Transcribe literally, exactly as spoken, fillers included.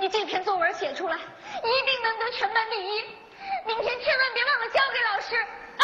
你这篇作文写出来，一定能得全班第一。明天千万别忘了交给老师。